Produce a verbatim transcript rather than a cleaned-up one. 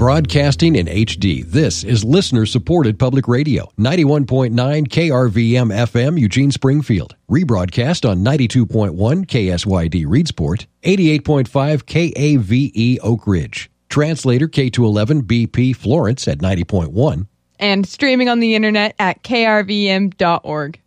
Broadcasting in H D, this is listener-supported public radio, ninety-one point nine K R V M F M, Eugene, Springfield. Rebroadcast on ninety-two point one K S Y D Reedsport, eighty-eight point five K A V E Oak Ridge. Translator K two eleven B P Florence at ninety point one. And streaming on the internet at K R V M dot org.